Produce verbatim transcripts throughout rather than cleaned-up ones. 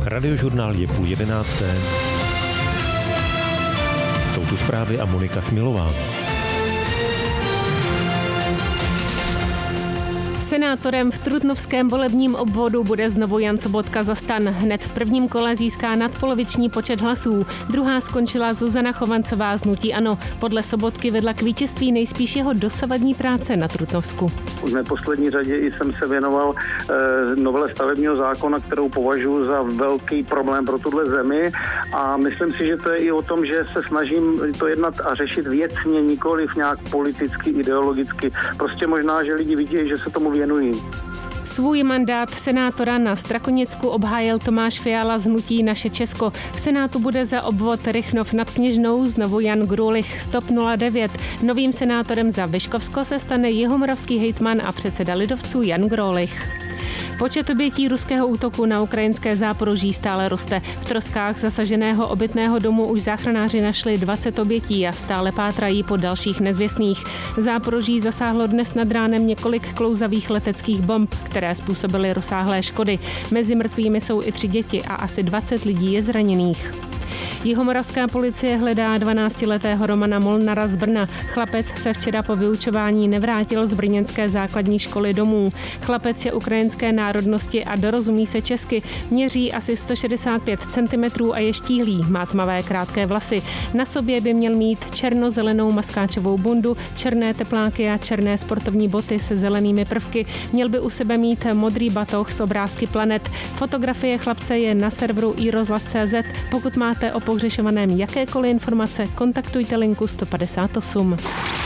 Radiožurnál je půl jedenácté. Jsou tu zprávy a Monika Chmilová. Senátorem v Trutnovském volebním obvodu bude znovu Jan Sobotka za STAN. Hned v prvním kole získá nadpoloviční počet hlasů. Druhá skončila Zuzana Chovancová z hnutí ANO. Podle Sobotky vedla k vítězství nejspíš jeho dosavadní práce na Trutnovsku. V neposlední řadě jsem se věnoval e, novele stavebního zákona, kterou považuji za velký problém pro tuhle zemi, a myslím si, že to je i o tom, že se snažím to jednat a řešit věcně, nikoliv nějak politicky, ideologicky. Prostě možná, že lidi vidí, že se tomu věnují. Svůj mandát senátora na Strakoněcku obhájil Tomáš Fiala z hnutí Naše Česko. V Senátu bude za obvod Rychnov nad Kněžnou znovu Jan Grulich z TOP nula devět. Novým senátorem za Vyškovsko se stane jihomoravský hejtman a předseda lidovců Jan Grulich. Počet obětí ruského útoku na ukrajinské Záporoží stále roste. V troskách zasaženého obytného domu už záchranáři našli dvacet obětí a stále pátrají po dalších nezvěstných. Záporoží zasáhlo dnes nad ránem několik klouzavých leteckých bomb, které způsobily rozsáhlé škody. Mezi mrtvými jsou i tři děti a asi dvacet lidí je zraněných. Jihomoravská policie hledá dvanáctiletého Romana Molnara z Brna. Chlapec se včera po vyučování nevrátil z brněnské základní školy domů. Chlapec je ukrajinské národnosti a dorozumí se česky. Měří asi sto šedesát pět centimetrů a je štíhlý. Má tmavé krátké vlasy. Na sobě by měl mít černozelenou maskáčovou bundu, černé tepláky a černé sportovní boty se zelenými prvky. Měl by u sebe mít modrý batoh s obrázky planet. Fotografie chlapce je na serveru i rozhlas tečka cé zet. Pokud máte o pohřešovaném jakékoliv informace, kontaktujte linku sto padesát osm.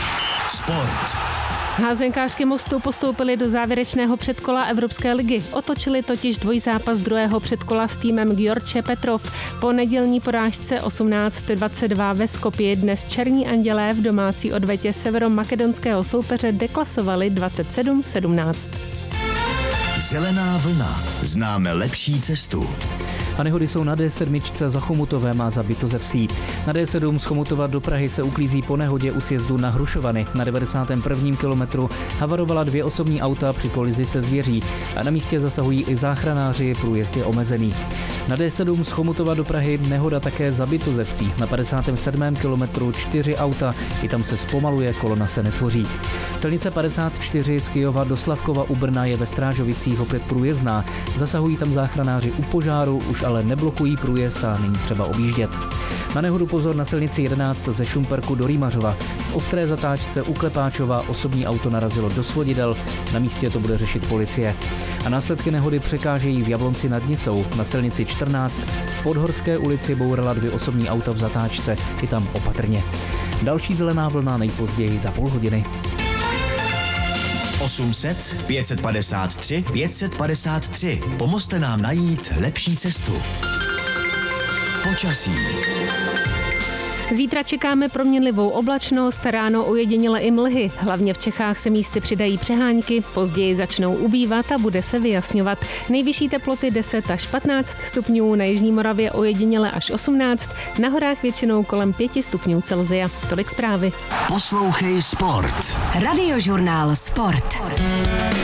Sport. Házenkářky Mostu postoupily do závěrečného předkola Evropské ligy. Otočili totiž dvojzápas druhého předkola s týmem Gjorče Petrov. Po nedělní porážce osmnáct dvacet dva ve Skopje dnes Černí andělé v domácí odvetě severomakedonského soupeře deklasovali dvacet sedm sedmnáct. Zelená vlna. Známe lepší cestu. A nehody jsou na dé sedm za Chomutovem a za Bitozevsí. Na dé sedm z Chomutova do Prahy se uklízí po nehodě u sjezdu na Hrušovany. Na devadesátém prvním kilometru havarovala dvě osobní auta při kolizi se zvěří a na místě zasahují i záchranáři, průjezd je omezený. Na dé sedm z Chomutova do Prahy nehoda také za Bitozevsí. Na padesátém sedmém kilometru čtyři auta, i tam se zpomaluje, kolona se netvoří. Silnice padesát čtyři z Kyjova do Slavkova u Brna je ve Strážovicích opět průjezdná. Zasahují tam záchranáři u požáru, už ale neblokují průjezd a není třeba objíždět. Na nehodu pozor na silnici jedenáct ze Šumperku do Rýmařova. V ostré zatáčce u Klepáčova osobní auto narazilo do svodidel, na místě to bude řešit policie. A následky nehody překážejí v Jablonci nad Nisou. Na silnici čtrnáct v Podhorské ulici bourala dvě osobní auta v zatáčce, i tam opatrně. Další zelená vlna nejpozději za půl hodiny. osm set pět set padesát tři pět set padesát tři. Pomozte nám najít lepší cestu. Počasí. Zítra čekáme proměnlivou oblačnost, ráno ojediněle i mlhy. Hlavně v Čechách se místy přidají přehánky, později začnou ubývat a bude se vyjasňovat. Nejvyšší teploty deset až patnáct stupňů, na jižní Moravě ojediněle až osmnáct, na horách většinou kolem pět stupňů Celsia. Tolik zprávy. Poslouchej Sport. Radiožurnál Sport.